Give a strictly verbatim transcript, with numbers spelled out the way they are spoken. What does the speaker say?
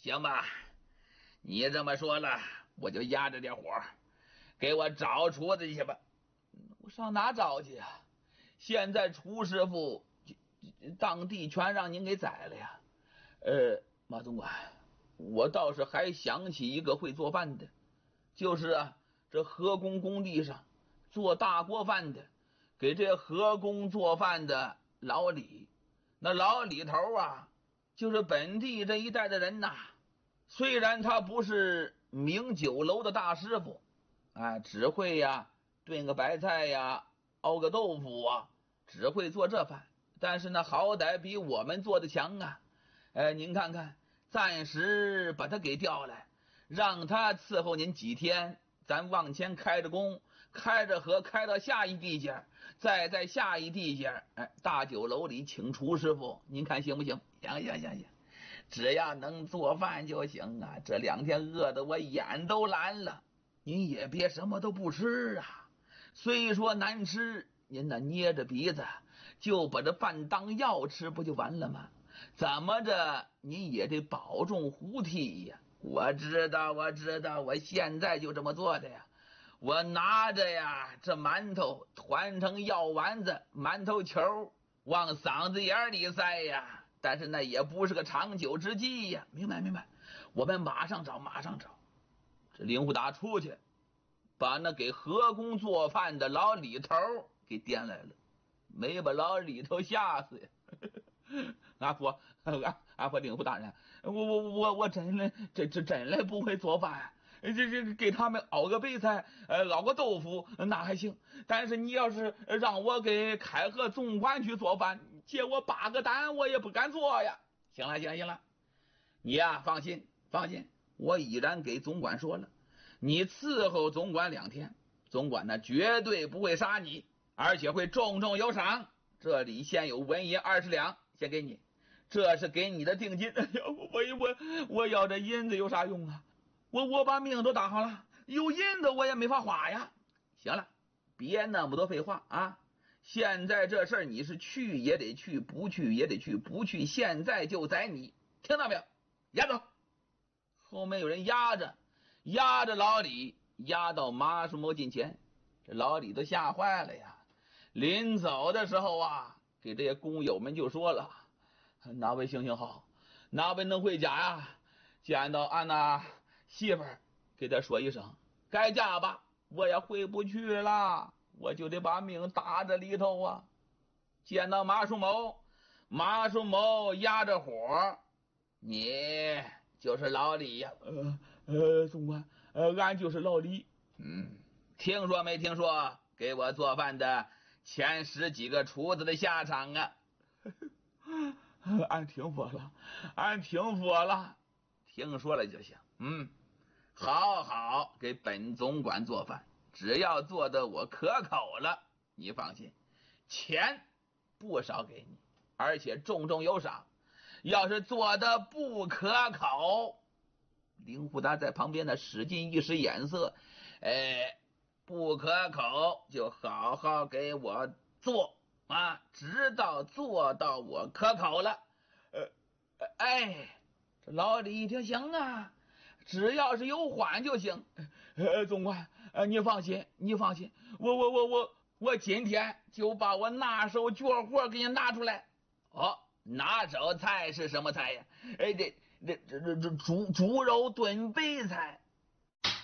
行吧，你这么说了，我就压着点火，给我找厨子去吧。我上哪找去呀？现在厨师傅当地全让您给宰了呀。呃，马总管，我倒是还想起一个会做饭的，就是啊，这河工工地上做大锅饭的，给这河工做饭的老李。那老李头啊，就是本地这一带的人呐。虽然他不是名酒楼的大师傅，啊，只会呀炖个白菜呀，熬个豆腐啊，只会做这饭，但是呢，好歹比我们做的强啊。哎，您看看，暂时把他给调来，让他伺候您几天，咱往前开着工，开着河，开到下一地界，再在下一地界，哎，大酒楼里请厨师傅，您看行不行？行行行行，只要能做饭就行啊！这两天饿得我眼都蓝了，您也别什么都不吃啊。虽说难吃，您那捏着鼻子就把这饭当药吃，不就完了吗？怎么着你也得保重胡体呀！我知道，我知道，我现在就这么做的呀。我拿着呀这馒头团成药丸子，馒头球往嗓子眼里塞呀，但是那也不是个长久之计呀。明白明白，我们马上找马上找。这林虎达出去把那给河工做饭的老李头给颠来了，没把老李头吓死呀。阿婆，阿阿婆，领户大人，我我我我真的这这真的不会做饭，这这给他们熬个白菜，呃，熬个豆腐那还行，但是你要是让我给开河总管去做饭，借我八个胆我也不敢做呀。行了行了行了，你呀放心放心，我已然给总管说了，你伺候总管两天，总管呢绝对不会杀你，而且会重重有赏。这里现有纹银二十两，先给你，这是给你的定金。哎呀，我我我要这银子有啥用啊？我我把命都搭上了，有银子我也没法花呀。行了，别那么多废话啊！现在这事儿你是去也得去，不去也得去，不去现在就宰你，听到没有？押走！后面有人压着，压着老李，压到马树谋近前，这老李都吓坏了呀。临走的时候啊，给这些工友们就说了：哪位行行好，哪位能回家呀？见到俺那媳妇儿，给他说一声该嫁吧，我也回不去了，我就得把命搭着里头啊。见到马树谋，马树谋压着火，你就是老李呀？呃呃，总管，呃，俺就是老李。嗯，听说没听说给我做饭的前十几个厨子的下场啊？俺听说了，俺听说了，听说了就行。嗯，好好给本总管做饭，只要做的我可口了，你放心，钱不少给你，而且重重有赏。要是做的不可口，林虎达在旁边呢使劲一使眼色，哎，不可口就好好给我做啊，直到做到我可口了。呃，哎，这老李一听行啊，只要是有缓就行。呃，总管，呃，你放心，你放心，我我我我我今天就把我拿手绝活给你拿出来。哦，拿手菜是什么菜呀？哎，这这这这这猪猪肉炖白菜。